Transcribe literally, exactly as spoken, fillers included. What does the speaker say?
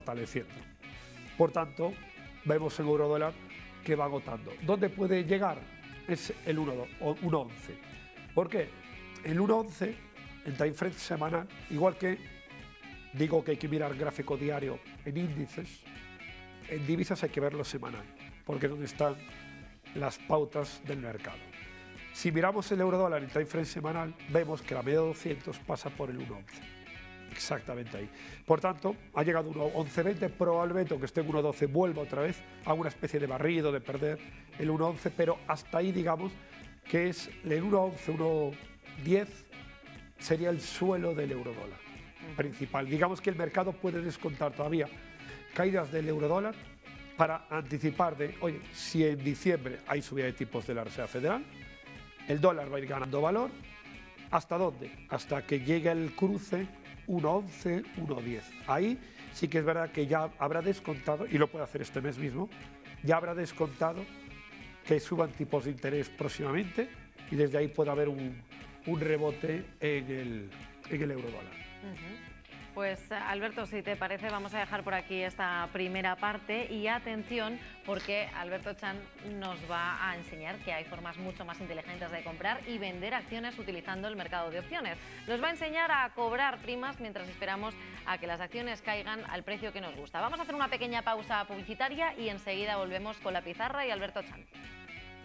fortaleciendo. Por tanto, vemos en eurodólar que va agotando. ¿Dónde puede llegar? Es el uno once. ¿Por qué? El uno once en time frame semanal, igual que digo que hay que mirar gráfico diario en índices, en divisas hay que verlo semanal, porque es donde están las pautas del mercado. Si miramos el eurodólar en time frame semanal, vemos que la media de doscientos pasa por el uno once. Exactamente ahí. Por tanto, ha llegado uno once veinte, probablemente aunque esté en uno doce vuelva otra vez a una especie de barrido, de perder el uno once, pero hasta ahí digamos que es el uno once, uno diez sería el suelo del eurodólar principal. Digamos que el mercado puede descontar todavía caídas del eurodólar para anticipar de, oye, si en diciembre hay subida de tipos de la Reserva Federal, el dólar va a ir ganando valor. ¿Hasta dónde? Hasta que llegue el cruce uno once, uno diez. Ahí sí que es verdad que ya habrá descontado, y lo puede hacer este mes mismo, ya habrá descontado que suban tipos de interés próximamente y desde ahí puede haber un, un rebote en el, en el eurodólar. Uh-huh. Pues Alberto, si te parece, vamos a dejar por aquí esta primera parte y atención porque Alberto Chan nos va a enseñar que hay formas mucho más inteligentes de comprar y vender acciones utilizando el mercado de opciones. Nos va a enseñar a cobrar primas mientras esperamos a que las acciones caigan al precio que nos gusta. Vamos a hacer una pequeña pausa publicitaria y enseguida volvemos con la pizarra y Alberto Chan.